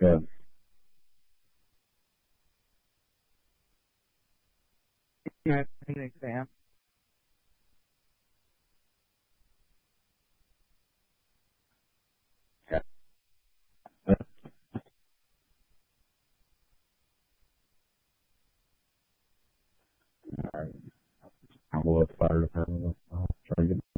Yeah. An exam. Yeah. All right. I'll go with fire department. I'll try to get